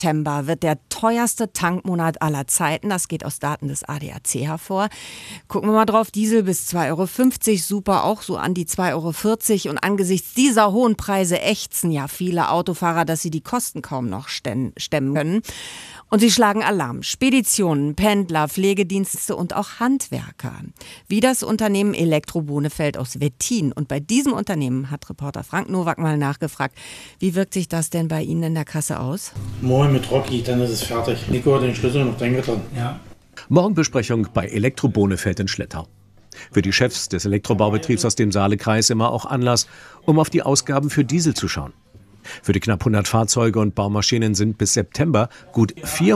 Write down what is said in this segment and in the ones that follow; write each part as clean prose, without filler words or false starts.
September wird der teuerste Tankmonat aller Zeiten. Das geht aus Daten des ADAC hervor. Gucken wir mal drauf. Diesel bis 2,50 €, Super auch so an die 2,40 €. Und angesichts dieser hohen Preise ächzen ja viele Autofahrer, dass sie die Kosten kaum noch stemmen können. Und sie schlagen Alarm. Speditionen, Pendler, Pflegedienste und auch Handwerker. Wie das Unternehmen Elektro Bonefeld aus Wettin. Und bei diesem Unternehmen hat Reporter Frank Nowak mal nachgefragt, wie wirkt sich das denn bei Ihnen in der Kasse aus? Morgen mit Rocky, dann ist es fertig. Nico hat den Schlüssel noch drin getan. Ja. Morgenbesprechung bei Elektro Bonefeld in Schlettau. Für die Chefs des Elektrobaubetriebs aus dem Saalekreis immer auch Anlass, um auf die Ausgaben für Diesel zu schauen. Für die knapp 100 Fahrzeuge und Baumaschinen sind bis September gut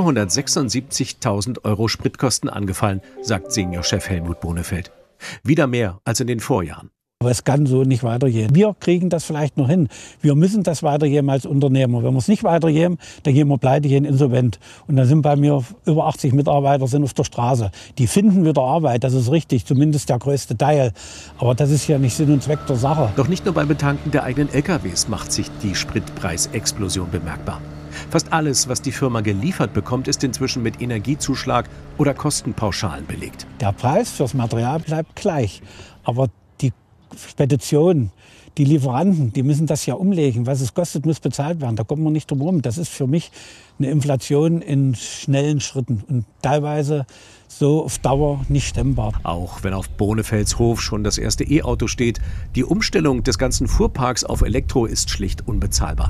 476.000 € Spritkosten angefallen, sagt Seniorchef Helmut Bonefeld. Wieder mehr als in den Vorjahren. Aber es kann so nicht weitergehen. Wir kriegen das vielleicht noch hin. Wir müssen das weitergeben als Unternehmer. Wenn wir es nicht weitergeben, dann gehen wir pleite, gehen insolvent. Und dann sind bei mir über 80 Mitarbeiter sind auf der Straße. Die finden wieder Arbeit, das ist richtig, zumindest der größte Teil. Aber das ist ja nicht Sinn und Zweck der Sache. Doch nicht nur beim Betanken der eigenen LKWs macht sich die Spritpreisexplosion bemerkbar. Fast alles, was die Firma geliefert bekommt, ist inzwischen mit Energiezuschlag oder Kostenpauschalen belegt. Der Preis fürs Material bleibt gleich. Aber die Spedition, die Lieferanten, die müssen das ja umlegen. Was es kostet, muss bezahlt werden. Da kommt man nicht drum herum. Das ist für mich eine Inflation in schnellen Schritten und teilweise so auf Dauer nicht stemmbar. Auch wenn auf Bonefelds Hof schon das erste E-Auto steht, die Umstellung des ganzen Fuhrparks auf Elektro ist schlicht unbezahlbar.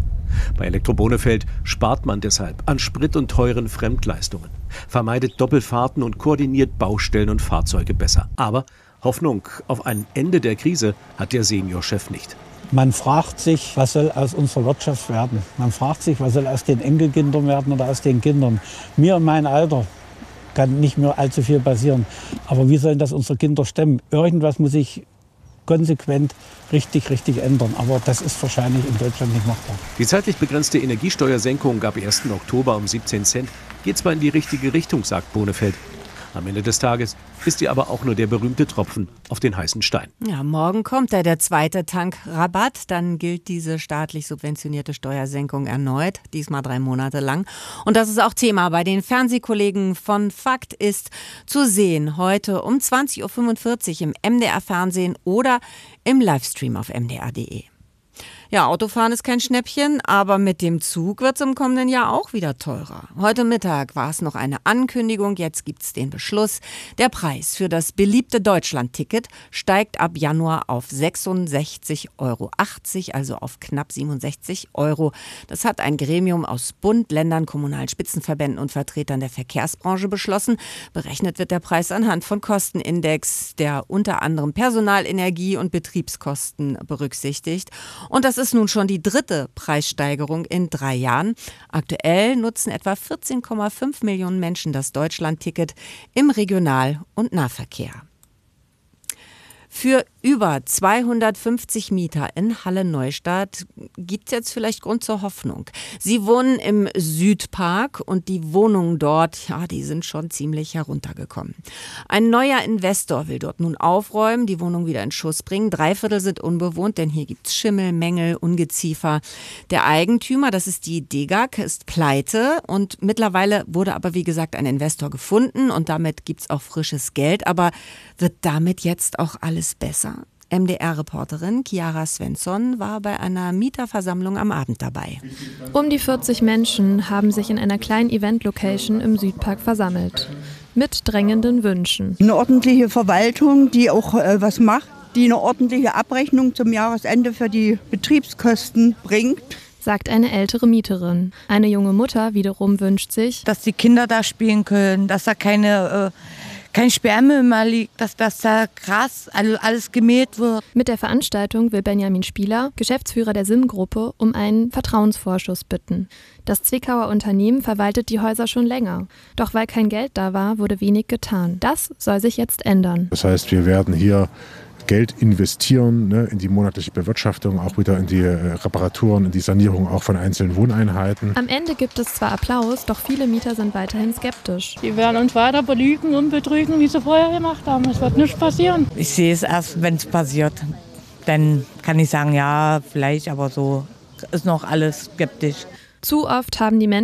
Bei Elektro Bonefeld spart man deshalb an Sprit und teuren Fremdleistungen, vermeidet Doppelfahrten und koordiniert Baustellen und Fahrzeuge besser. Aber Hoffnung auf ein Ende der Krise hat der Seniorchef nicht. Man fragt sich, was soll aus unserer Wirtschaft werden? Man fragt sich, was soll aus den Enkelkindern werden oder aus den Kindern? Mir in meinem Alter kann nicht mehr allzu viel passieren. Aber wie sollen das unsere Kinder stemmen? Irgendwas muss sich konsequent richtig ändern. Aber das ist wahrscheinlich in Deutschland nicht machbar. Die zeitlich begrenzte Energiesteuersenkung ab 1. Oktober um 17 Cent geht zwar in die richtige Richtung, sagt Bonefeld. Am Ende des Tages ist sie aber auch nur der berühmte Tropfen auf den heißen Stein. Ja, morgen kommt der zweite Tankrabatt. Dann gilt diese staatlich subventionierte Steuersenkung erneut, diesmal 3 Monate lang. Und das ist auch Thema bei den Fernsehkollegen von Fakt ist zu sehen. Heute um 20:45 Uhr im MDR-Fernsehen oder im Livestream auf mdr.de. Ja, Autofahren ist kein Schnäppchen, aber mit dem Zug wird es im kommenden Jahr auch wieder teurer. Heute Mittag war es noch eine Ankündigung, jetzt gibt es den Beschluss. Der Preis für das beliebte Deutschland-Ticket steigt ab Januar auf 66,80 €, also auf knapp 67 €. Das hat ein Gremium aus Bund, Ländern, kommunalen Spitzenverbänden und Vertretern der Verkehrsbranche beschlossen. Berechnet wird der Preis anhand von Kostenindex, der unter anderem Personal-, Energie- und Betriebskosten berücksichtigt. Und das ist nun schon die 3. Preissteigerung in 3 Jahren. Aktuell nutzen etwa 14,5 Millionen Menschen das Deutschland-Ticket im Regional- und Nahverkehr. Für über 250 Mieter in Halle-Neustadt gibt es jetzt vielleicht Grund zur Hoffnung. Sie wohnen im Südpark und die Wohnungen dort, ja, die sind schon ziemlich heruntergekommen. Ein neuer Investor will dort nun aufräumen, die Wohnung wieder in Schuss bringen. 3/4 sind unbewohnt, denn hier gibt es Schimmel, Mängel, Ungeziefer. Der Eigentümer, das ist die DEGAG, ist pleite und mittlerweile wurde aber, wie gesagt, ein Investor gefunden und damit gibt es auch frisches Geld. Aber wird damit jetzt auch alles besser? MDR-Reporterin Chiara Svensson war bei einer Mieterversammlung am Abend dabei. Um die 40 Menschen haben sich in einer kleinen Event-Location im Südpark versammelt. Mit drängenden Wünschen. Eine ordentliche Verwaltung, die auch was macht, die eine ordentliche Abrechnung zum Jahresende für die Betriebskosten bringt, sagt eine ältere Mieterin. Eine junge Mutter wiederum wünscht sich, dass die Kinder da spielen können, dass da kein Sperrmüll mehr liegt, dass da Gras, alles gemäht wird. Mit der Veranstaltung will Benjamin Spieler, Geschäftsführer der SIM-Gruppe, um einen Vertrauensvorschuss bitten. Das Zwickauer Unternehmen verwaltet die Häuser schon länger. Doch weil kein Geld da war, wurde wenig getan. Das soll sich jetzt ändern. Das heißt, wir werden hier Geld investieren, in die monatliche Bewirtschaftung, auch wieder in die Reparaturen, in die Sanierung auch von einzelnen Wohneinheiten. Am Ende gibt es zwar Applaus, doch viele Mieter sind weiterhin skeptisch. Die werden uns weiter belügen und betrügen, wie sie vorher gemacht haben. Es wird nichts passieren. Ich sehe es erst, wenn es passiert. Dann kann ich sagen, ja, vielleicht, aber so ist noch alles skeptisch. Zu oft haben die Menschen